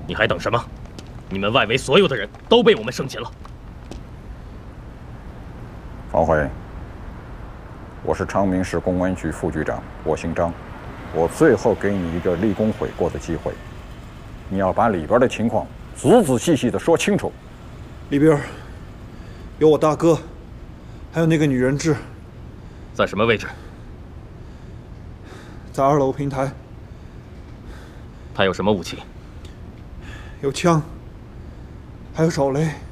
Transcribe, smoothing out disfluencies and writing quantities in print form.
你还等什么？你们外围所有的人都被我们生擒了。 方辉，我是昌明市公安局副局长，我姓张。我最后给你一个立功悔过的机会，你要把里边的情况仔仔细细的说清楚。 里边有我大哥，还有那个女人质。 在什么位置？ 在2楼平台。 他有什么武器？ 有枪，还有手雷。